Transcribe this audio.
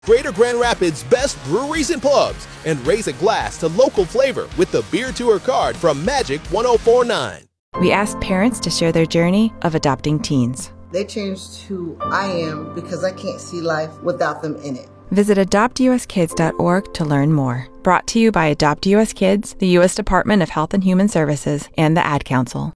Greater Grand Rapids' best breweries and pubs, and raise a glass to local flavor with the Beer Tour card from Magic 1049. We asked parents to share their journey of adopting teens. They changed who I am because I can't see life without them in it. Visit adoptuskids.org to learn more. Brought to you by Adopt US Kids, the U.S. Department of Health and Human Services, and the Ad Council.